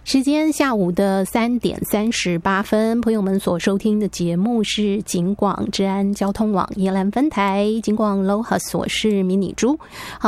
时间下午的3点38分，朋友们所收听的节目是警广治安交通网宜兰分台，警广 LOHAS， 我是迷你猪。好。